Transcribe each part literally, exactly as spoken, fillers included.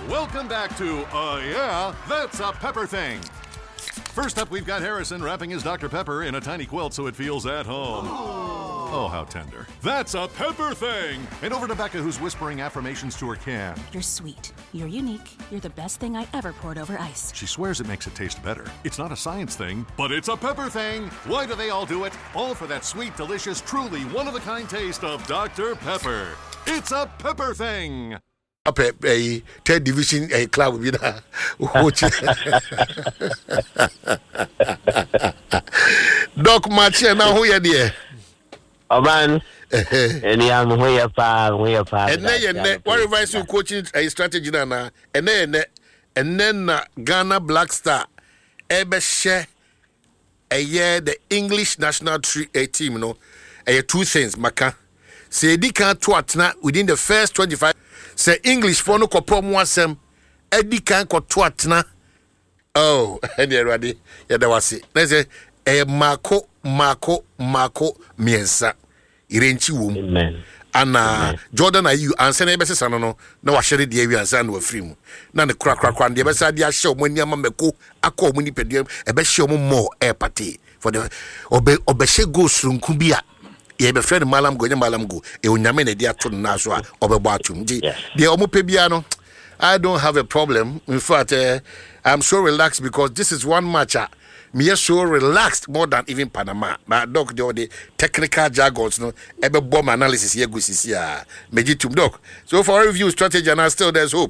Welcome back to Uh Yeah, That's a Pepper Thing. First up, we've got Harrison wrapping his Doctor Pepper in a tiny quilt so it feels at home. Oh, how tender. That's a Pepper Thing! And over to Becca, who's whispering affirmations to her can. You're sweet. You're unique. You're the best thing I ever poured over ice. She swears it makes it taste better. It's not a science thing, but it's a Pepper Thing! Why do they all do it? All for that sweet, delicious, truly one-of-a-kind taste of Doctor Pepper. It's a Pepper Thing! Up a, a third division a club with that. Doc match now who you there? Oh man, and I'm way up, way up. And then what advice you coaching a strategy na? And then and then Ghana Black Star ebe share a year the English national team no. A two things maka. Say di kan to atna within the first twenty-five. Say English for no kopom wasem edi kan ko to atna. Oh, and you ready? Yeah, that was it. Let's say a mako mako mako miensa irenchi wom. Amen. And uh, Jordan, are you answer na bese sano no na wa share de wi answer no free mu. Na ne kra kra kra de bese ade a show mo niam meko akọ mo ni pediem e be show mo more air party for the obe obe she go surunku bia. Ye be friend malam go nya malam go e onyame na dia to na so a obebo atum ji de omo pe bia no. I don't have a problem. In fact, uh, I'm so relaxed because this is one match. Uh, me is so relaxed more than even Panama. My doc, the, the technical jargons, no, every bomb analysis here goes here. Mejitum doc. So for review strategy, and still there's hope.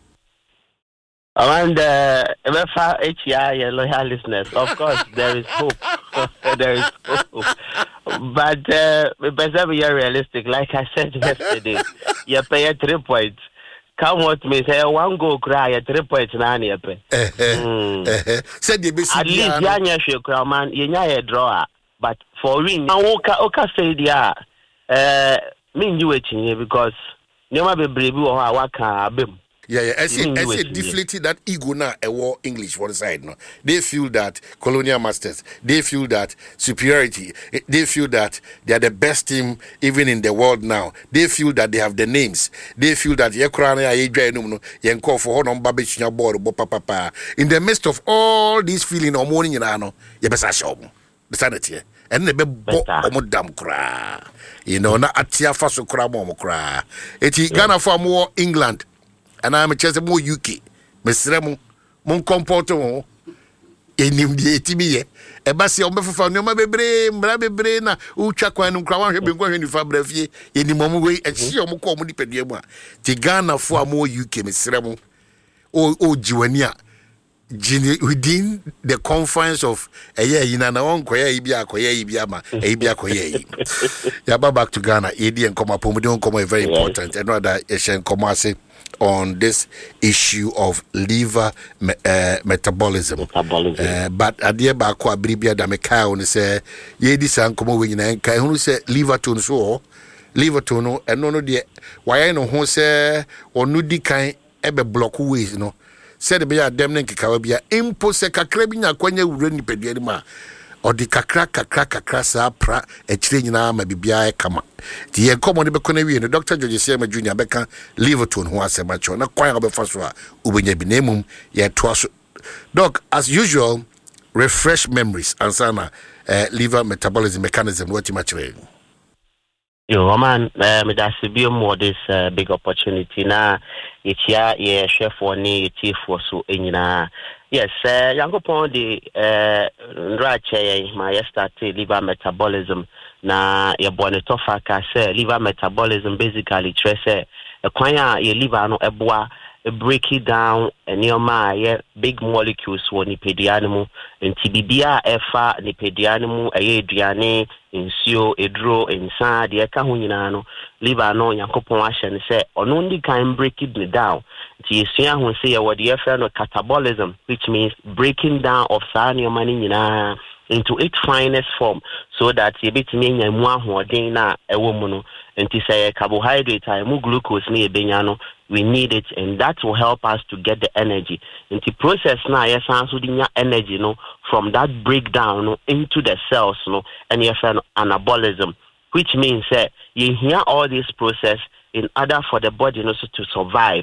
And uh, H I, loyal listeners, of course, there is hope. There is hope. But uh, better be realistic. Like I said yesterday, you pay three points. Come what me say one go cry at three points na na pe. Said the basic. At least ya nya hwe cry man, ye nya a draw. But for win, oka oka say dia eh me nyi wechi because nyoma bebre bi wo ha waka abem. Yeah, yeah. I say, I say deflated that ego now a war English for the side. No, they feel that colonial masters. They feel that superiority. They feel that they are the best team even in the world now. They feel that they have the names. They feel that in the midst of all these feeling or morning, you know, you best show the sanity. And the be dam cry. You know, na atia faso cry mo cry. Eti Ghana for more England. And I'm a chess more U K. Mister Mon comporto enim de etimi e ba se o mefafa no ma bebre mbra bebre na utwa kwan no kra wan hwe be nkwa hwe ni fa brafie enim mo we e hye o mo ko mo dipadua mu a ti Ghana fo a mo U K Mister Mon o o jiwani a within the conference of a year in an own koya ibia koya ibiama ibia koya ya back to Ghana edi and come up we don't come very important and other Asian commerce on this issue of liver me, uh, metabolism, metabolism. Uh, but adia ba ko abribia da meka on say ye di san komo we nyina nka hu say liver tone so liver tone no eno no de why no ho say onu di kan ebe block ways no said be ya dem ne nkeka bia impo se kakra bi nya kwanya wura ni pedua ni ma odi kakra kakra kakra sa pra e kire nyina ma bibia e kama ti ye komo ne be kona wi no Doctor George Sema Junior beka Liverpool ho asema cho na kwan obefa so a obenya bi nemum ye to so doc as usual refresh memories ansana uh, liver metabolism mechanism what you much way. Yo man, uh, me that's be more this uh, big opportunity na itia ye chef oni itia for so enyina. Yes, uh, yankopon the uh nrache my start liver metabolism na ye bone tofa ka say liver metabolism basically trese e kwan ya ye liver no eboa break it down and your my big molecules wo nipadua ne mu enti bibia efa nipadua ne mu eye aduane nsuo edro ensa de eka ho nyina no liver no yankopon ahye ne say ono ndi kan break it down enti esua ho say ye de efa no catabolism which means breaking down of sani mani nyina into its finest form so that ye betimi nya mu ahoden na ewo mu no enti say carbohydrate ay mu glucose na ebenya no we need it and that will help us to get the energy into process now yes so the energy no from that breakdown no into the cells no and yes anabolism which means that uh, you hear all this process in order for the body no so to survive